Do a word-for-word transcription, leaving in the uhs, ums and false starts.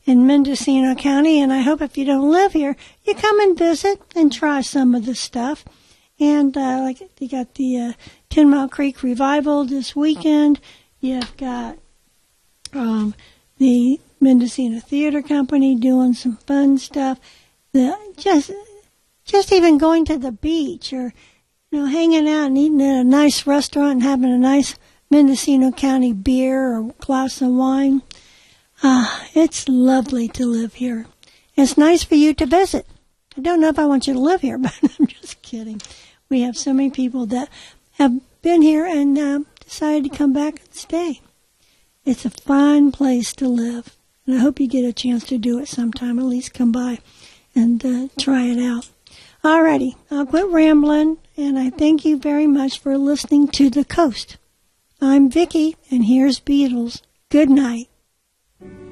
in Mendocino County, and I hope if you don't live here, you come and visit and try some of the stuff. And uh, like you got the uh, Ten Mile Creek Revival this weekend. You've got um, the Mendocino Theater Company doing some fun stuff. The just just even going to the beach or you know hanging out and eating at a nice restaurant and having a nice Mendocino County beer or glass of wine. Ah, it's lovely to live here. It's nice for you to visit. I don't know if I want you to live here, but I'm just kidding. We have so many people that have been here and uh, decided to come back and stay. It's a fine place to live, and I hope you get a chance to do it sometime. At least come by and uh, try it out. Alrighty, I'll quit rambling, and I thank you very much for listening to The Coast. I'm Vicki, and here's Beatles. Good night.